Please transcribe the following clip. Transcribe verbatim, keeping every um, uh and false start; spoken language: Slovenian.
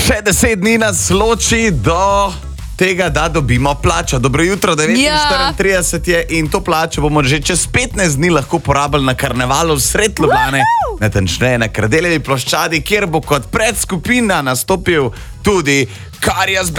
Še deset dni nas loči do tega, da dobimo plačo. Dobro jutro, devetinštirideset je in to plačo bomo že čez petnajst dni lahko porabili na karnevalu sred Ljubljane, natančneje na Kardeljevi ploščadi, kjer bo kot predskupina nastopil tudi Karies Band.